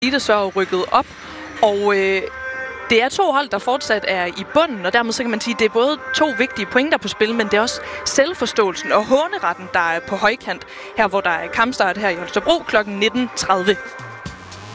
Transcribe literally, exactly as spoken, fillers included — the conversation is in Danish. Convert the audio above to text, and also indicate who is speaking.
Speaker 1: Elite så rykket op, og øh, det er to hold, der fortsat er i bunden, og dermed så kan man sige, at det er både to vigtige pointer på spil, men det er også selvforståelsen og håneretten, der er på højkant, her hvor der er kampstart her i Holstebro klokken nitten tredive.